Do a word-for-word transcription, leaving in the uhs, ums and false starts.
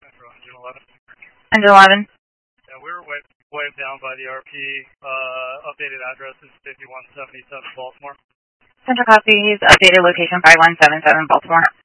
Engine eleven. Engine eleven. Yeah, we were wiped, wiped down by the R P. Uh, updated address is fifty-one seventy-seven Baltimore. Central copies, updated location five one seven seven Baltimore.